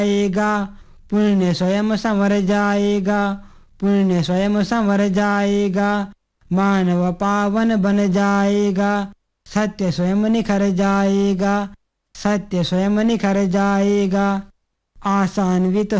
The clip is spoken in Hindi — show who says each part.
Speaker 1: जाएगा, पुण्य स्वयं संवर जाएगा, पुण्य स्वयं संवर जाएगा, मानव पावन बन जाएगा, सत्य स्वयं निखर जाएगा, सत्य स्वयं निखर जाएगा, आसान्वित